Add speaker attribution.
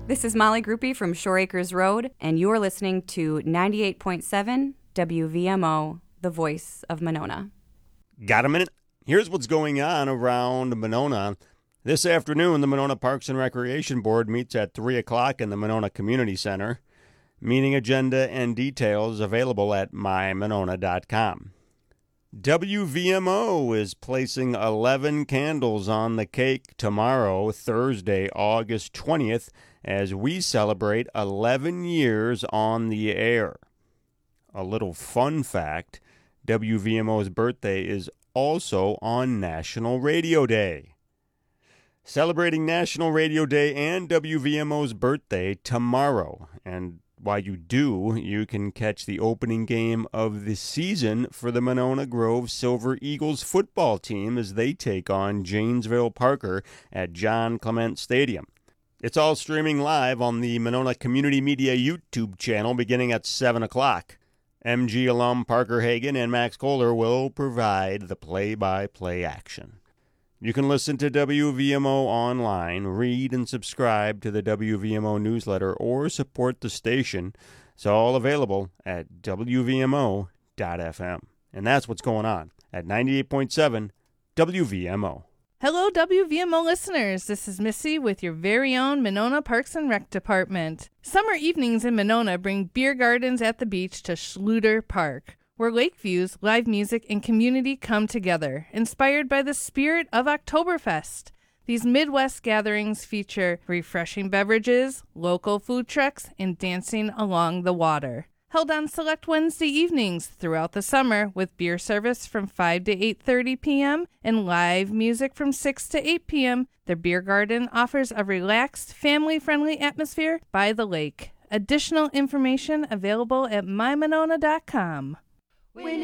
Speaker 1: This is Molly Groupie from Shore Acres Road, and you're listening to 98.7 WVMO, the voice of Monona.
Speaker 2: Got a minute? Here's what's going on around Monona. This afternoon, the Monona Parks and Recreation Board meets at 3 o'clock in the Monona Community Center. Meeting agenda and details available at mymonona.com. WVMO is placing 11 candles on the cake tomorrow, Thursday, August 20th, as we celebrate 11 years on the air. A little fun fact, WVMO's birthday is also on National Radio Day. Celebrating National Radio Day and WVMO's birthday tomorrow, and while you do, you can catch the opening game of the season for the Monona Grove Silver Eagles football team as they take on Janesville Parker at John Clement Stadium. It's all streaming live on the Monona Community Media YouTube channel beginning at 7 o'clock. MG alum Parker Hagan and Max Kohler will provide the play-by-play action. You can listen to WVMO online, read and subscribe to the WVMO newsletter, or support the station. It's all available at WVMO.FM. And that's what's going on at 98.7 WVMO.
Speaker 3: Hello, WVMO listeners. This is Missy with your very own Monona Parks and Rec Department. Summer evenings in Monona bring beer gardens at the beach to Schluter Park, where lake views, live music, and community come together, inspired by the spirit of Oktoberfest. These Midwest gatherings feature refreshing beverages, local food trucks, and dancing along the water. Held on select Wednesday evenings throughout the summer with beer service from 5 to 8:30 p.m. and live music from 6 to 8 p.m., their beer garden offers a relaxed, family-friendly atmosphere by the lake. Additional information available at mymonona.com.